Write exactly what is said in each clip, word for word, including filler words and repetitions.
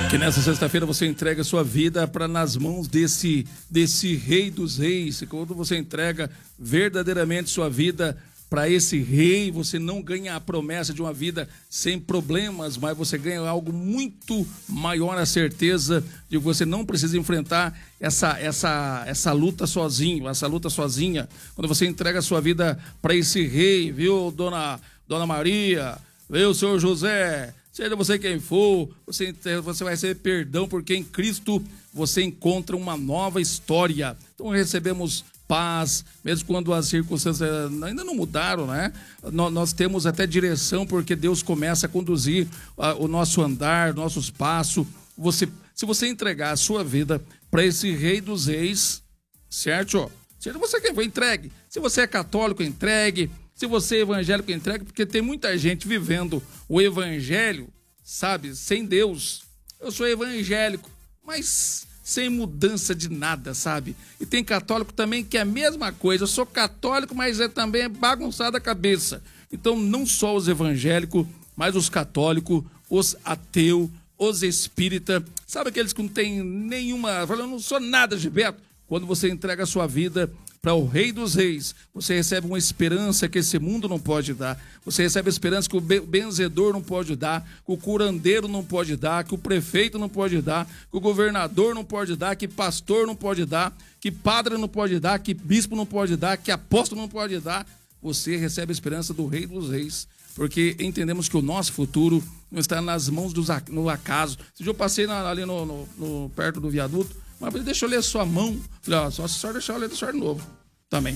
Que nessa sexta-feira você entrega a sua vida para nas mãos desse, desse Rei dos Reis. Quando você entrega verdadeiramente sua vida para esse Rei, você não ganha a promessa de uma vida sem problemas, mas você ganha algo muito maior, a certeza de que você não precisa enfrentar essa, essa, essa luta sozinho, essa luta sozinha. Quando você entrega a sua vida para esse Rei, viu, dona, dona Maria, viu, senhor José, seja você quem for, você, você vai receber perdão, porque em Cristo você encontra uma nova história. Então recebemos paz, mesmo quando as circunstâncias ainda não mudaram, né? Nós, nós temos até direção, porque Deus começa a conduzir uh, o nosso andar, nossos passos. Você, se você entregar a sua vida para esse Rei dos Reis, certo? Seja você quem for, entregue. Se você é católico, entregue. Se você é evangélico, entregue, porque tem muita gente vivendo o evangelho, sabe, sem Deus. Eu sou evangélico, mas sem mudança de nada, sabe? E tem católico também que é a mesma coisa. Eu sou católico, mas é também bagunçada a cabeça. Então, não só os evangélicos, mas os católicos, os ateus, os espíritas, sabe aqueles que não tem nenhuma... Eu não sou nada, Gilberto. Quando você entrega a sua vida para o Rei dos Reis, você recebe uma esperança que esse mundo não pode dar. Você recebe a esperança que o benzedor não pode dar, que o curandeiro não pode dar, que o prefeito não pode dar, que o governador não pode dar, que pastor não pode dar, que padre não pode dar, que bispo não pode dar, que apóstolo não pode dar. Você recebe a esperança do Rei dos Reis, porque entendemos que o nosso futuro não está nas mãos do no acaso. Se eu passei na, ali no, no, no, perto do viaduto, mas deixa eu ler a sua mão. Falei, ó, só se a senhora deixar eu ler a senhora de novo. Também.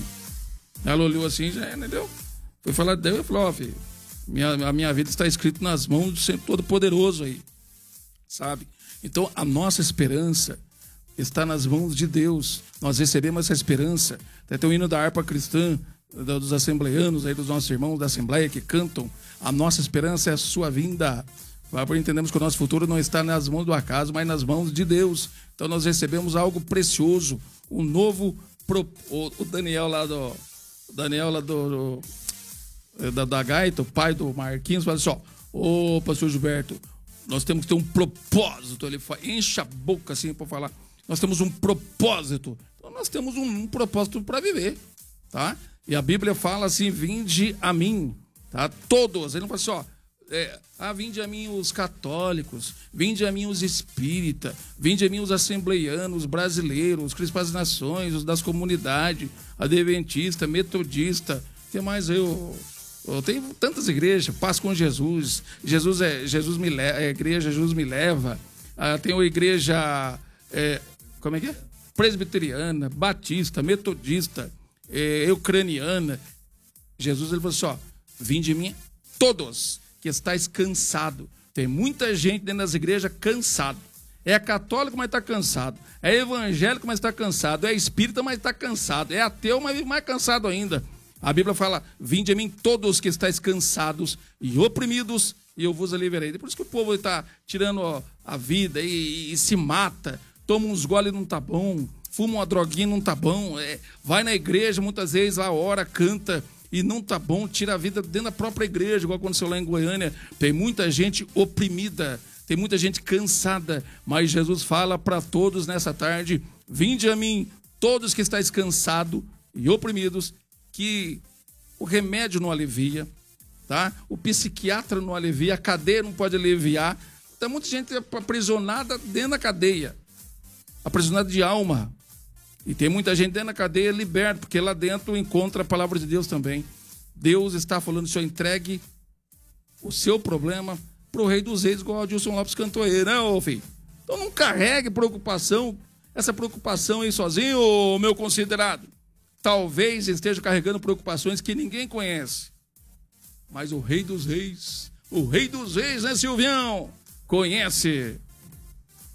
Ela olhou assim, já entendeu? Foi falar de Deus e falou, ó, filho, minha, a minha vida está escrita nas mãos do Senhor Todo-Poderoso aí. Sabe? Então, a nossa esperança está nas mãos de Deus. Nós recebemos essa esperança. Até tem o hino da harpa cristã, dos assembleanos, aí, dos nossos irmãos da Assembleia que cantam. A nossa esperança é a sua vinda. Entendemos que o nosso futuro não está nas mãos do acaso, mas nas mãos de Deus. Então nós recebemos algo precioso, um novo... Pro... O Daniel lá do... O Daniel lá do... do da, da Gaita, o pai do Marquinhos, fala assim, ó, ô pastor Gilberto, nós temos que ter um propósito. Ele fala, enche a boca assim para falar. Nós temos um propósito. Então nós temos um, um propósito para viver, tá? E a Bíblia fala assim, vinde a mim, tá? Todos. Ele não fala assim, ó, É, ah, vinde a mim os católicos, vinde a mim os espíritas, vinde a mim os assembleianos, os brasileiros, os cristãos das nações, os das comunidades, adventista, metodista, que mais eu, eu tenho tantas igrejas, Paz com Jesus, Jesus é, Jesus me leva, é, igreja Jesus me leva, ah, tem a igreja, é, como é que é? Presbiteriana, batista, metodista, é, ucraniana. Jesus, ele falou assim, ó, vinde a mim todos, que estáis cansado. Tem muita gente dentro das igrejas cansado. É católico, mas está cansado. É evangélico, mas está cansado. É espírita, mas está cansado. É ateu, mas mais cansado ainda. A Bíblia fala, vinde a mim todos que estáis cansados e oprimidos, e eu vos aliviarei. Por isso que o povo está tirando ó, a vida e, e, e se mata. Toma uns goles e não tá bom. Fuma uma droguinha e não tá bom. É, vai na igreja, muitas vezes, lá ora, canta, e não tá bom, tira a vida dentro da própria igreja, igual aconteceu lá em Goiânia. Tem muita gente oprimida, tem muita gente cansada, mas Jesus fala para todos nessa tarde, vinde a mim, todos que estáis cansados e oprimidos, que o remédio não alivia, tá? O psiquiatra não alivia, a cadeia não pode aliviar. Tem muita gente aprisionada dentro da cadeia, aprisionada de alma. E tem muita gente dentro da cadeia liberta, porque lá dentro encontra a palavra de Deus também. Deus está falando, Senhor, entregue o seu problema pro Rei dos Reis, igual o Adilson Lopes cantou aí, né, ô filho? Então não carregue preocupação, essa preocupação aí sozinho, ô, meu considerado. Talvez esteja carregando preocupações que ninguém conhece. Mas o Rei dos Reis, o Rei dos Reis, né, Silvião? Conhece.